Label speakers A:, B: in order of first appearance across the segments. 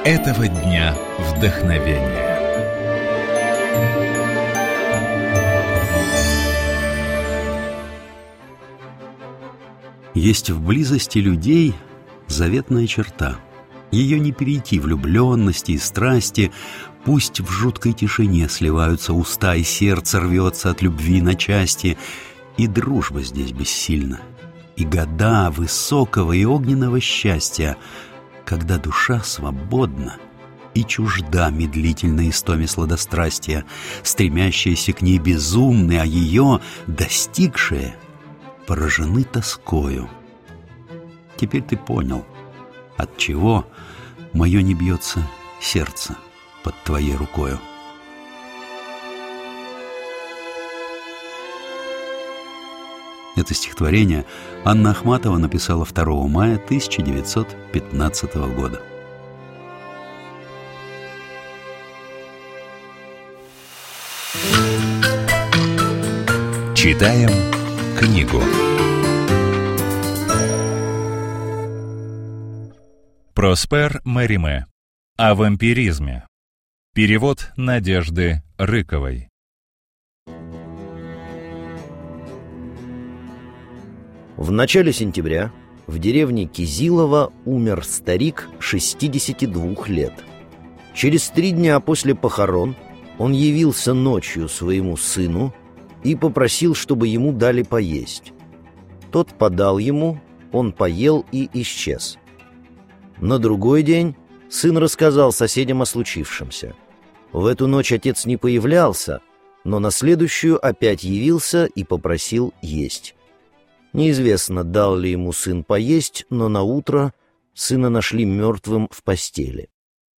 A: этого дня вдохновения.
B: Есть в близости людей заветная черта. Ее не перейти влюбленности и страсти. Пусть в жуткой тишине сливаются уста, и сердце рвется от любви на части. И дружба здесь бессильна, и года высокого и огненного счастья, когда душа свободна и чужда медлительной истоме сладострастия, стремящаяся к ней безумны, а ее достигшие поражены тоскою. Теперь ты понял, отчего мое не бьется сердце под твоей рукою. Это стихотворение Анна Ахматова написала 2 мая 1915 года.
A: Читаем книгу. Проспер Мериме. О вампиризме. Перевод Надежды Рыковой.
C: В начале сентября в деревне Кизилово умер старик 62 лет. Через 3 дня после похорон он явился ночью своему сыну и попросил, чтобы ему дали поесть. Тот подал ему, он поел и исчез. На другой день сын рассказал соседям о случившемся. В эту ночь отец не появлялся, но на следующую опять явился и попросил есть. Неизвестно, дал ли ему сын поесть, но наутро сына нашли мертвым в постели.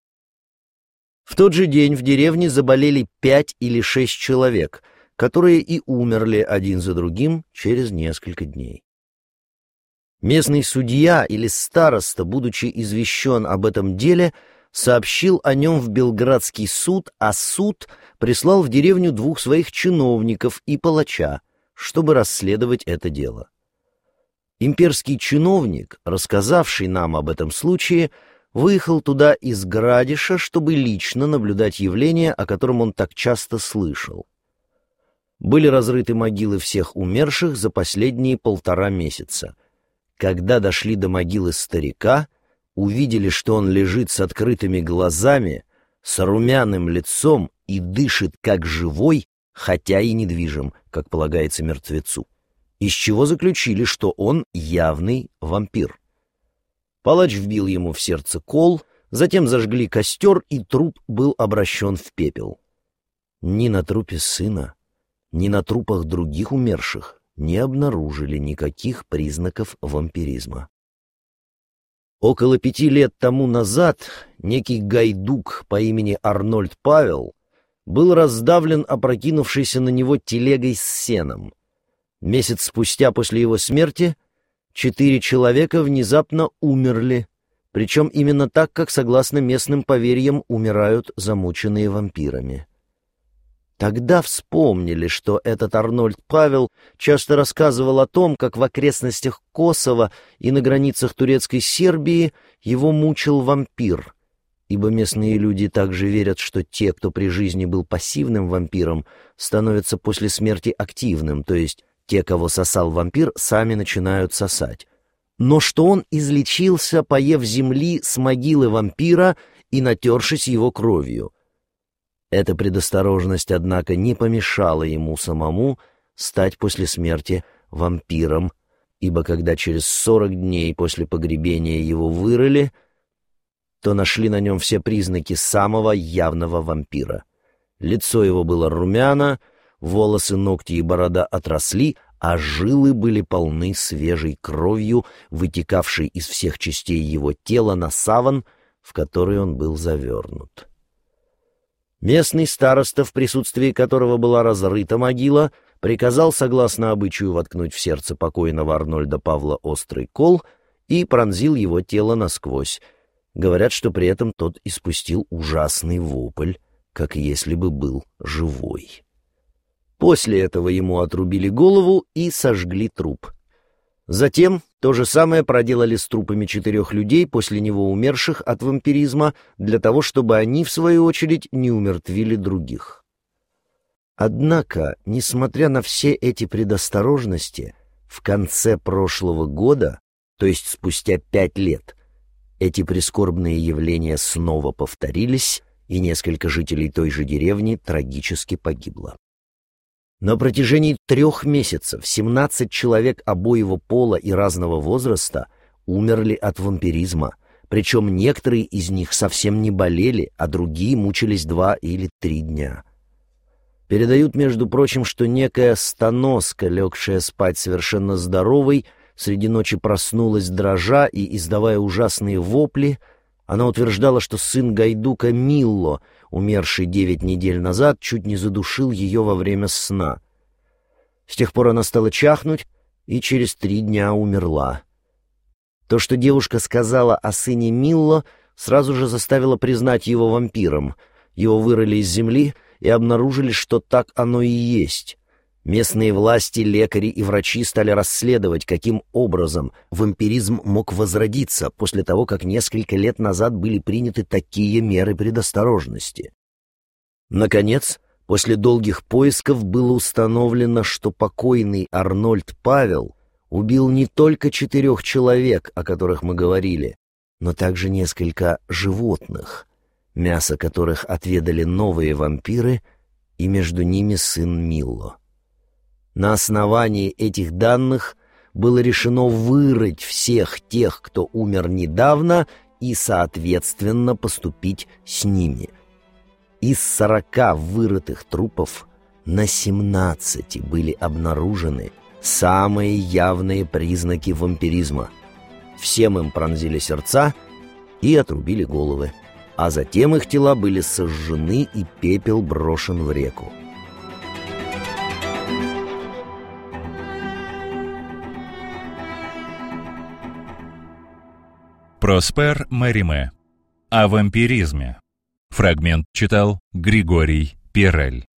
C: В тот же день в деревне заболели 5 или 6 человек, которые и умерли один за другим через несколько дней. Местный судья или староста, будучи извещен об этом деле, сообщил о нем в Белградский суд, а суд прислал в деревню 2 своих чиновников и палача, чтобы расследовать это дело. Имперский чиновник, рассказавший нам об этом случае, выехал туда из Градиша, чтобы лично наблюдать явление, о котором он так часто слышал. Были разрыты могилы всех умерших за последние 1,5 месяца. Когда дошли до могилы старика, увидели, что он лежит с открытыми глазами, с румяным лицом и дышит как живой, хотя и недвижим, как полагается мертвецу, из чего заключили, что он явный вампир. Палач вбил ему в сердце кол, затем зажгли костер, и труп был обращен в пепел. Ни на трупе сына, ни на трупах других умерших не обнаружили никаких признаков вампиризма. Около 5 лет тому назад некий гайдук по имени Арнольд Павел был раздавлен опрокинувшейся на него телегой с сеном. Месяц спустя после его смерти 4 человека внезапно умерли, причем именно так, как, согласно местным поверьям, умирают замученные вампирами. Тогда вспомнили, что этот Арнольд Павел часто рассказывал о том, как в окрестностях Косово и на границах турецкой Сербии его мучил вампир, ибо местные люди также верят, что те, кто при жизни был пассивным вампиром, становятся после смерти активным, то есть те, кого сосал вампир, сами начинают сосать. Но что он излечился, поев земли с могилы вампира и натершись его кровью. Эта предосторожность, однако, не помешала ему самому стать после смерти вампиром, ибо когда через 40 дней после погребения его вырыли, то нашли на нем все признаки самого явного вампира. Лицо его было румяно, волосы, ногти и борода отросли, а жилы были полны свежей кровью, вытекавшей из всех частей его тела на саван, в который он был завернут. Местный староста, в присутствии которого была разрыта могила, приказал, согласно обычаю, воткнуть в сердце покойного Арнольда Павла острый кол и пронзил его тело насквозь. Говорят, что при этом тот испустил ужасный вопль, как если бы был живой. После этого ему отрубили голову и сожгли труп. Затем то же самое проделали с трупами 4 людей, после него умерших от вампиризма, для того, чтобы они, в свою очередь, не умертвили других. Однако, несмотря на все эти предосторожности, в конце прошлого года, то есть спустя 5 лет, эти прискорбные явления снова повторились, и несколько жителей той же деревни трагически погибло. На протяжении 3 месяцев 17 человек обоего пола и разного возраста умерли от вампиризма, причем некоторые из них совсем не болели, а другие мучились 2 или 3 дня. Передают, между прочим, что некая Станоска, легшая спать совершенно здоровой, среди ночи проснулась дрожа и издавая ужасные вопли. Она утверждала, что сын гайдука Милло, умерший 9 недель назад, чуть не задушил ее во время сна. С тех пор она стала чахнуть и через 3 дня умерла. То, что девушка сказала о сыне Милло, сразу же заставило признать его вампиром. Его вырыли из земли и обнаружили, что так оно и есть. Местные власти, лекари и врачи стали расследовать, каким образом вампиризм мог возродиться после того, как несколько лет назад были приняты такие меры предосторожности. Наконец, после долгих поисков было установлено, что покойный Арнольд Павел убил не только 4 человек, о которых мы говорили, но также несколько животных, мясо которых отведали новые вампиры, и между ними сын Милло. На основании этих данных было решено вырыть всех тех, кто умер недавно, и, соответственно, поступить с ними. Из 40 вырытых трупов на 17 были обнаружены самые явные признаки вампиризма. Всем им пронзили сердца и отрубили головы, а затем их тела были сожжены и пепел брошен в реку.
A: Проспер Мериме. О вампиризме. Фрагмент читал Григорий Пирель.